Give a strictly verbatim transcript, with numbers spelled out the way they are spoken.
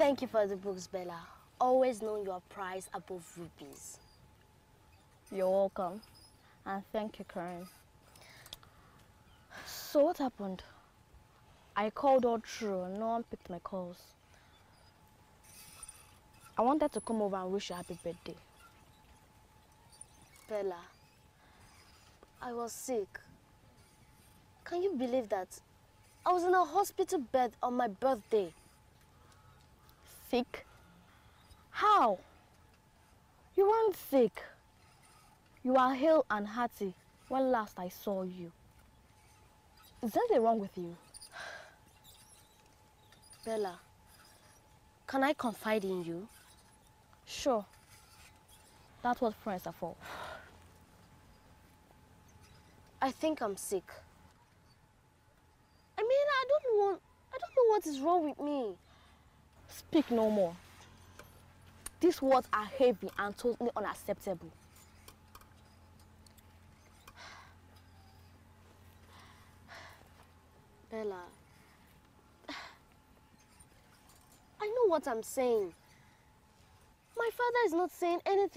Thank you for the books, Bella. Always know your prize above rubies. You're welcome. And thank you, Karen. So what happened? I called all through and no one picked my calls. I wanted to come over and wish you a happy birthday. Bella, I was sick. Can you believe that? I was in a hospital bed on my birthday. Sick? How? You weren't sick. You were hale and hearty when last I saw you. Is anything wrong with you? Bella, can I confide in you? Sure. That's what friends are for. I think I'm sick. I mean, I don't want, I don't know what is wrong with me. Speak no more. These words are heavy and totally unacceptable. Bella, I know what I'm saying. My father is not saying anything